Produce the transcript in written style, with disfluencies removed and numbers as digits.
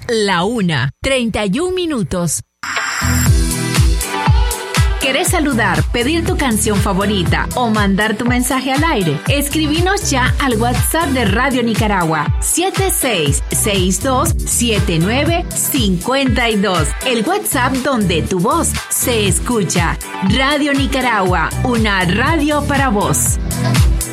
1:31. ¿Querés saludar, pedir tu canción favorita o mandar tu mensaje al aire? Escribinos ya al WhatsApp de Radio Nicaragua 76627952. El WhatsApp donde tu voz se escucha. Radio Nicaragua, una radio para vos.